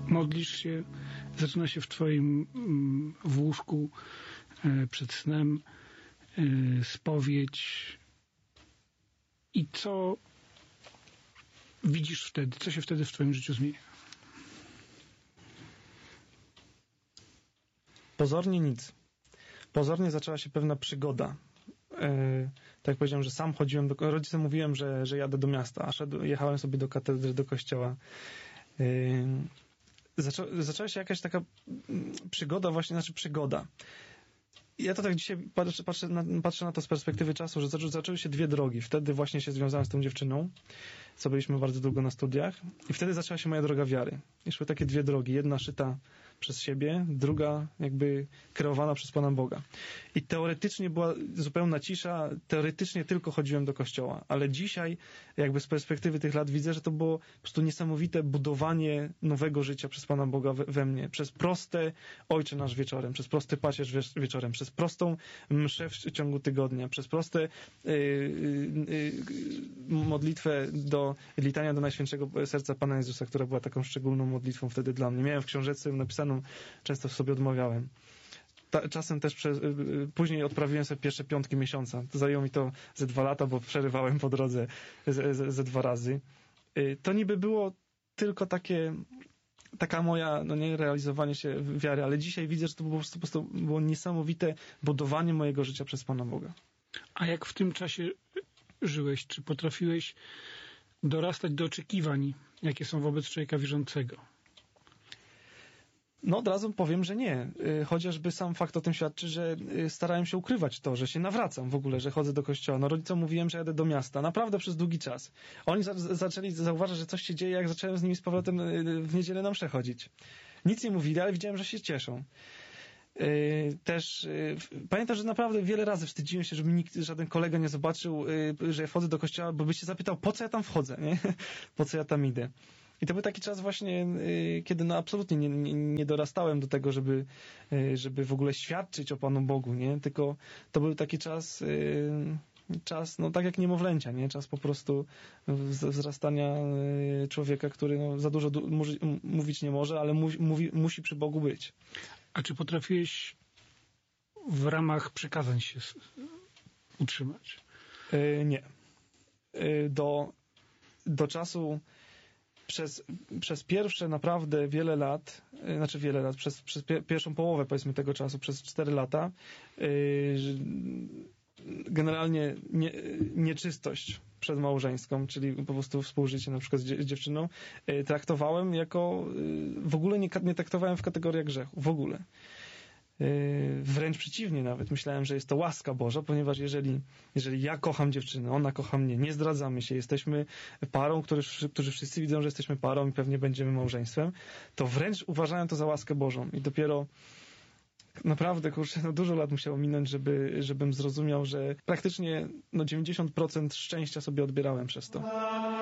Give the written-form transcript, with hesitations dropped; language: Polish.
modlisz się, zaczyna się w twoim w łóżku przed snem spowiedź i co widzisz wtedy? Co się wtedy w twoim życiu zmienia? Pozornie nic. Pozornie zaczęła się pewna przygoda. Tak jak powiedziałem, że sam chodziłem rodzicom mówiłem, że jadę do miasta, a jechałem sobie do katedry, do kościoła. Zaczęła się jakaś taka przygoda właśnie, przygoda. Ja to tak dzisiaj patrzę na to z perspektywy czasu, że zaczęły się dwie drogi. Wtedy właśnie się związałem z tą dziewczyną, co byliśmy bardzo długo na studiach, i wtedy zaczęła się moja droga wiary. I szły takie dwie drogi. Jedna szyta przez siebie, druga jakby kreowana przez Pana Boga. I teoretycznie była zupełna cisza, teoretycznie tylko chodziłem do kościoła, ale dzisiaj jakby z perspektywy tych lat widzę, że to było po prostu niesamowite budowanie nowego życia przez Pana Boga we mnie. Przez proste Ojcze Nasz wieczorem, przez prosty pacierz wieczorem, przez prostą mszę w ciągu tygodnia, przez proste modlitwę do litania do Najświętszego Serca Pana Jezusa, która była taką szczególną modlitwą wtedy dla mnie. Miałem w książeczce napisaną, często sobie odmawiałem. Czasem też później odprawiłem sobie pierwsze piątki miesiąca. To zajęło mi to ze 2 lata, bo przerywałem po drodze ze 2 razy. To niby było tylko taka moja, realizowanie się wiary, ale dzisiaj widzę, że to po prostu było niesamowite budowanie mojego życia przez Pana Boga. A jak w tym czasie żyłeś? Czy potrafiłeś dorastać do oczekiwań, jakie są wobec człowieka wierzącego? No od razu powiem, że nie. Chociażby sam fakt o tym świadczy, że starałem się ukrywać to, że się nawracam w ogóle, że chodzę do kościoła. No rodzicom mówiłem, że jadę do miasta. Naprawdę przez długi czas. Oni zaczęli zauważać, że coś się dzieje, jak zacząłem z nimi z powrotem w niedzielę na mszę chodzić. Nic nie mówili, ale widziałem, że się cieszą. Też pamiętam, że naprawdę wiele razy wstydziłem się, żeby żaden kolega nie zobaczył, że ja wchodzę do kościoła, bo by się zapytał, po co ja tam wchodzę, nie? Po co ja tam idę. I to był taki czas właśnie, kiedy absolutnie nie dorastałem do tego, żeby w ogóle świadczyć o Panu Bogu, nie? Tylko to był taki czas, tak jak niemowlęcia, nie? Czas po prostu wzrastania człowieka, który za dużo mówić nie może, ale musi przy Bogu być. A czy potrafiłeś w ramach przekazań się utrzymać? Nie. Do czasu przez pierwsze naprawdę wiele lat, przez pierwszą połowę powiedzmy tego czasu, przez 4 lata, generalnie nieczystość przedmałżeńską, czyli po prostu współżycie na przykład z dziewczyną, traktowałem jako, w ogóle nie traktowałem w kategoriach grzechu, w ogóle. Wręcz przeciwnie nawet. Myślałem, że jest to łaska Boża, ponieważ jeżeli ja kocham dziewczynę, ona kocha mnie, nie zdradzamy się, jesteśmy parą, którzy wszyscy widzą, że jesteśmy parą i pewnie będziemy małżeństwem, to wręcz uważałem to za łaskę Bożą. I dopiero naprawdę, dużo lat musiało minąć, żebym zrozumiał, że praktycznie 90% szczęścia sobie odbierałem przez to.